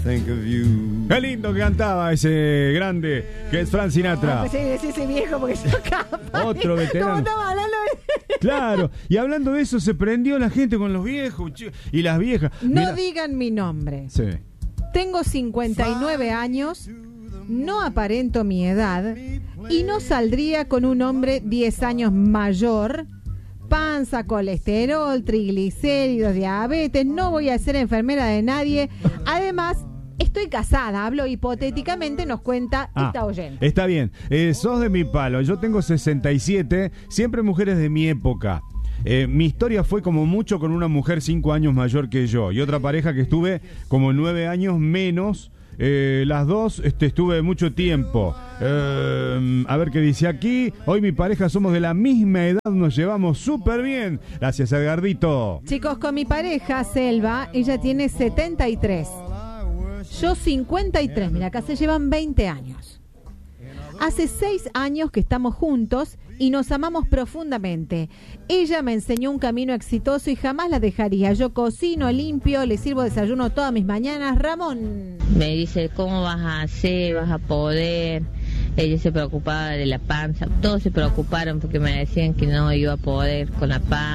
think of you. Qué lindo que cantaba ese grande que es Frank Sinatra. No, pues ese viejo porque se acaba. Otro veterano. ¿Cómo estaba hablando de... Claro, y hablando de eso, se prendió la gente con los viejos y las viejas. No Mirá. digan mi nombre. Sí. Tengo 59 años, no aparento mi edad y no saldría con un hombre 10 años mayor. Panza, colesterol, triglicéridos, diabetes, no voy a ser enfermera de nadie. Además, estoy casada, hablo hipotéticamente, nos cuenta esta oyente. Está bien, sos de mi palo, yo tengo 67, siempre mujeres de mi época. Mi historia fue como mucho con una mujer 5 años mayor que yo y otra pareja que estuve como 9 años menos. Las dos estuve mucho tiempo. A ver qué dice aquí. Hoy mi pareja somos de la misma edad, nos llevamos súper bien. Gracias, Edgardito. Chicos, con mi pareja, Selva, ella tiene 73. Yo 53, mira, acá se llevan 20 años. Hace 6 años que estamos juntos y nos amamos profundamente. Ella me enseñó un camino exitoso y jamás la dejaría. Yo cocino, limpio, le sirvo desayuno todas mis mañanas. Ramón. Me dice, ¿cómo vas a hacer? ¿Vas a poder? Ella se preocupaba de la panza. Todos se preocuparon porque me decían que no iba a poder con la panza.